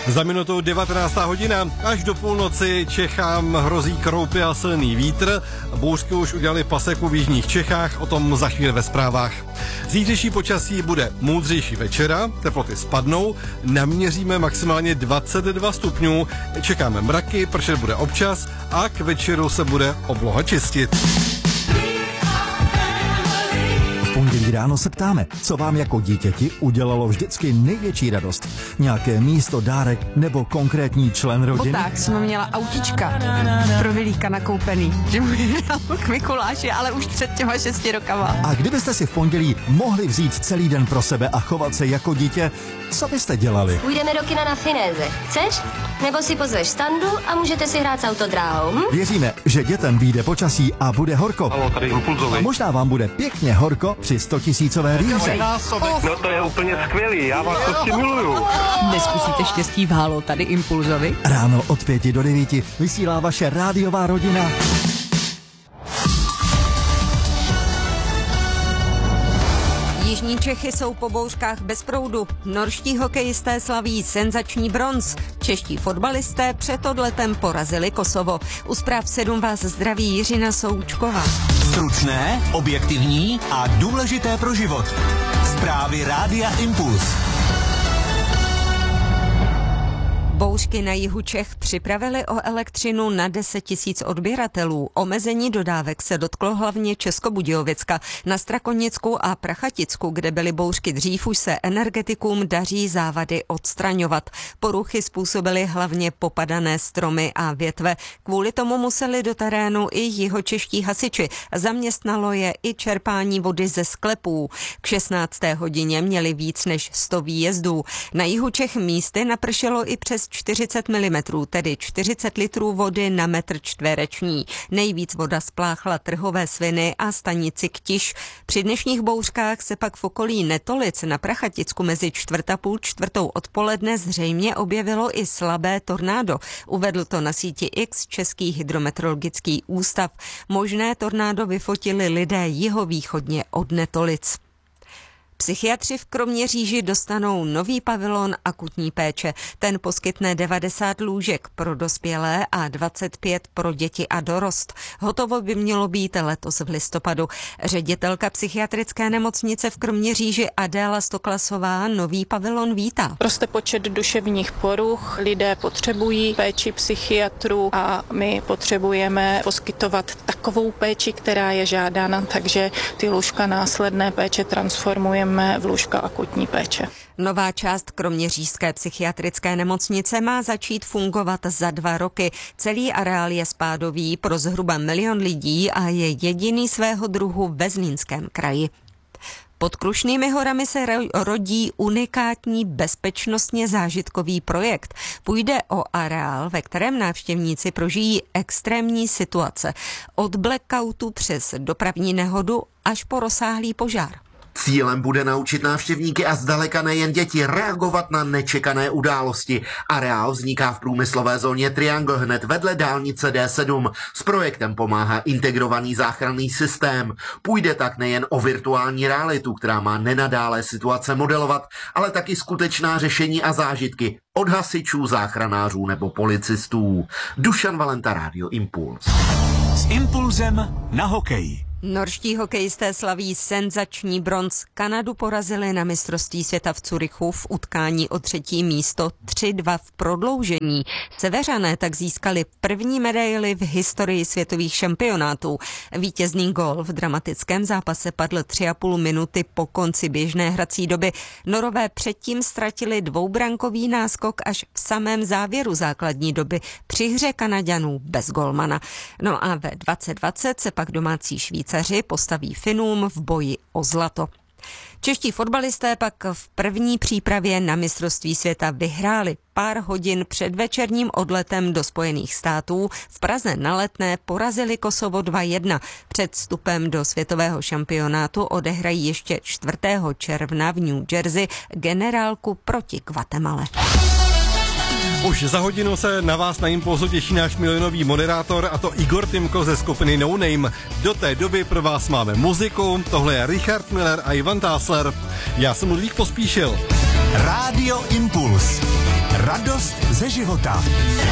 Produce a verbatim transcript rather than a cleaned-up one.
Za minutu devatenáctá hodina, až do půlnoci Čechám hrozí kroupy a silný vítr. Bouřky už udělali paseku v jižních Čechách, o tom za chvíli ve zprávách. Zítřejší počasí bude moudřejší večera, teploty spadnou, naměříme maximálně dvacet dva stupňů, čekáme mraky, pršet bude občas a k večeru se bude obloha čistit. Pondělí ráno se ptáme, co vám jako dítěti udělalo vždycky největší radost. Nějaké místo, dárek nebo konkrétní člen rodiny? Tak jsme měla autička pro Vilíka nakoupený, že mu dal k Mikuláši, ale už před těma šesti rokama. A kdybyste si v pondělí mohli vzít celý den pro sebe a chovat se jako dítě, co byste dělali? Půjdeme do kina na Finéze. Chceš? Nebo si pozveš Standu a můžete si hrát s autodráhou. Hm? Věříme, že dětem vyjde počasí a bude horko. Halo, tady Impulzový. A možná vám bude pěkně horko při stotisícové rýhře. No to je úplně skvělý, já vás prostě miluju. Neskusíte štěstí v Halo, tady Impulzovi? Ráno od pěti do devíti vysílá vaše rádiová rodina. Jižní Čechy jsou po bouřkách bez proudu. Norští hokejisté slaví senzační bronz. Čeští fotbalisté před odletem porazili Kosovo. U zpráv sedm vás zdraví Jiřina Součková. Stručné, objektivní a důležité pro život. Zprávy Rádia Impuls. Bouřky na jihu Čech připravily o elektřinu na deset tisíc odběratelů. Omezení dodávek se dotklo hlavně Českobudějovicka. Na Strakonicku a Prachaticku, kde byly bouřky dřív, už se energetikům daří závady odstraňovat. Poruchy způsobily hlavně popadané stromy a větve. Kvůli tomu museli do terénu i jihočeští hasiči. Zaměstnalo je i čerpání vody ze sklepů. K šestnácté hodině měli víc než sto výjezdů. Na jihu Čech místy napršelo i přes čtyřicet milimetrů, tedy čtyřicet litrů vody na metr čtvereční. Nejvíc voda spláchla Trhové Sviny a stanici Ktiš. Při dnešních bouřkách se pak v okolí Netolic na Prachaticku mezi čtvrt a půl čtvrtou odpoledne zřejmě objevilo i slabé tornádo. Uvedl to na síti X Český hydrometeorologický ústav. Možné tornádo vyfotili lidé jihovýchodně od Netolic. Psychiatři v Kroměříži dostanou nový pavilon akutní péče. Ten poskytne devadesát lůžek pro dospělé a dvacet pět pro děti a dorost. Hotovo by mělo být letos v listopadu. Ředitelka psychiatrické nemocnice v Kroměříži Adéla Stoklasová nový pavilon vítá. Roste počet duševních poruch, lidé potřebují péči psychiatrů a my potřebujeme poskytovat takovou péči, která je žádána, takže ty lůžka následné péče transformujeme v lůžka akutní péče. Nová část kroměřížské psychiatrické nemocnice má začít fungovat za dva roky. Celý areál je spádový pro zhruba milion lidí a je jediný svého druhu ve Zlínském kraji. Pod Krušnými horami se rodí unikátní bezpečnostně zážitkový projekt. Půjde o areál, ve kterém návštěvníci prožijí extrémní situace. Od blackoutu přes dopravní nehodu až po rozsáhlý požár. Cílem bude naučit návštěvníky a zdaleka nejen děti reagovat na nečekané události. Areál vzniká v průmyslové zóně Triangle hned vedle dálnice D sedm. S projektem pomáhá integrovaný záchranný systém. Půjde tak nejen o virtuální realitu, která má nenadálé situace modelovat, ale taky skutečná řešení a zážitky od hasičů, záchranářů nebo policistů. Dušan Valenta, Radio Impuls. S Impulzem na hokej. Norští hokejisté slaví senzační bronz. Kanadu porazili na mistrovství světa v Curychu v utkání o třetí místo tři dva v prodloužení. Seveřané tak získali první medaili v historii světových šampionátů. Vítězný gól v dramatickém zápase padl tři a půl minuty po konci běžné hrací doby. Norové předtím ztratili dvoubrankový náskok až v samém závěru základní doby při hře Kanaďanů bez golmana. No a ve dvacet dvacet se pak domácí Švýcaři postaví Finům v boji o zlato. Čeští fotbalisté pak v první přípravě na mistrovství světa vyhráli. Pár hodin před večerním odletem do Spojených států v Praze na Letné porazili Kosovo dva jedna. Před vstupem do světového šampionátu odehrají ještě čtvrtého června v New Jersey generálku proti Guatemale. Už za hodinu se na vás na Impulzu těší náš milionový moderátor, a to Igor Timko ze skupiny No Name. Do té doby pro vás máme muziku, tohle je Richard Miller a Ivan Tásler. Já jsem Ludvík Pospíšil. Rádio Impuls. Radost ze života.